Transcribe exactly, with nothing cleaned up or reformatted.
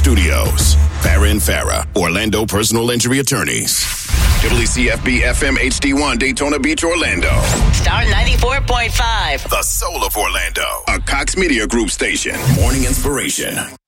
Studios. Farah and Farah, Orlando Personal Injury Attorneys. W C F B F M H D one, Daytona Beach, Orlando. Star ninety-four point five. The soul of Orlando. A Cox Media Group station. Morning Inspiration.